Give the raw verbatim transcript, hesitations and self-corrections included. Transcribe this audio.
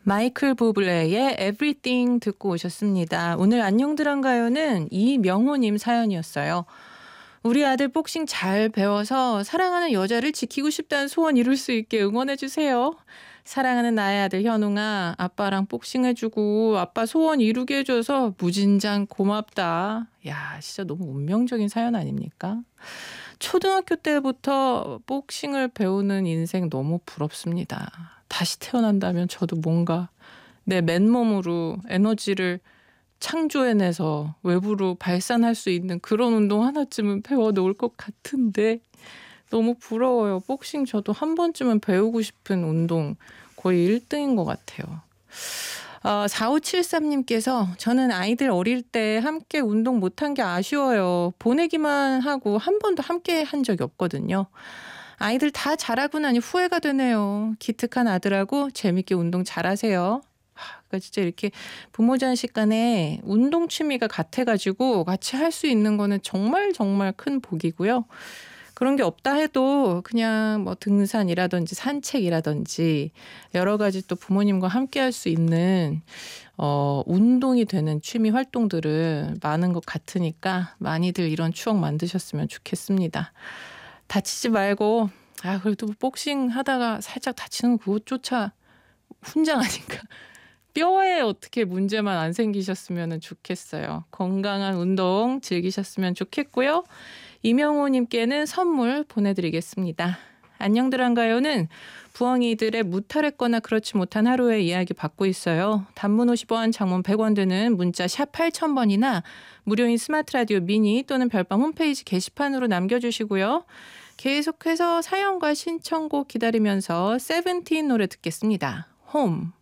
마이클 부블레의 Everything 듣고 오셨습니다. 오늘 안녕들 한가요는 이명호님 사연이었어요. 우리 아들 복싱 잘 배워서 사랑하는 여자를 지키고 싶다는 소원 이룰 수 있게 응원해주세요. 사랑하는 나의 아들 현웅아, 아빠랑 복싱해주고 아빠 소원 이루게 해줘서 무진장 고맙다. 야, 진짜 너무 운명적인 사연 아닙니까? 초등학교 때부터 복싱을 배우는 인생 너무 부럽습니다. 다시 태어난다면 저도 뭔가 내 맨몸으로 에너지를 창조해내서 외부로 발산할 수 있는 그런 운동 하나쯤은 배워놓을 것 같은데 너무 부러워요. 복싱 저도 한 번쯤은 배우고 싶은 운동 거의 일 등인 것 같아요. 어, 사오칠삼님께서 저는 아이들 어릴 때 함께 운동 못한 게 아쉬워요. 보내기만 하고 한 번도 함께 한 적이 없거든요. 아이들 다 잘하고 나니 후회가 되네요. 기특한 아들하고 재밌게 운동 잘하세요. 그러니까 진짜 이렇게 부모 자식 간에 운동 취미가 같아가지고 같이 할 수 있는 거는 정말 정말 큰 복이고요. 그런 게 없다 해도 그냥 뭐 등산이라든지 산책이라든지 여러 가지 또 부모님과 함께 할 수 있는 어, 운동이 되는 취미 활동들은 많은 것 같으니까 많이들 이런 추억 만드셨으면 좋겠습니다. 다치지 말고 아 그래도 복싱 하다가 살짝 다치는 그것조차 훈장 아닌가. 뼈에 어떻게 문제만 안 생기셨으면 좋겠어요. 건강한 운동 즐기셨으면 좋겠고요. 이명호님께는 선물 보내드리겠습니다. 안녕들 한가요는 부엉이들의 무탈했거나 그렇지 못한 하루의 이야기 받고 있어요. 단문 오십 원, 장문 백 원 드는 문자 샵 팔천 번이나 무료인 스마트 라디오 미니 또는 별밤 홈페이지 게시판으로 남겨주시고요. 계속해서 사연과 신청곡 기다리면서 세븐틴 노래 듣겠습니다. 홈.